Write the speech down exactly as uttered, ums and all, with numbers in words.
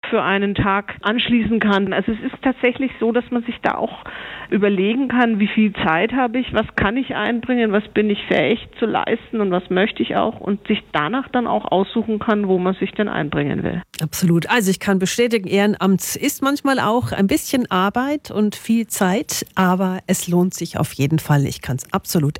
für einen Tag anschließen kann. Also es ist tatsächlich so, dass man sich da auch überlegen kann, wie viel Zeit habe ich, was kann ich einbringen, was bin ich fähig zu leisten und was möchte ich auch und sich danach dann auch aussuchen kann, wo man sich denn einbringen will. Absolut. Also ich kann bestätigen, Ehrenamt ist manchmal auch ein bisschen Arbeit und viel Zeit, aber es lohnt sich auf jeden Fall. Ich kann es absolut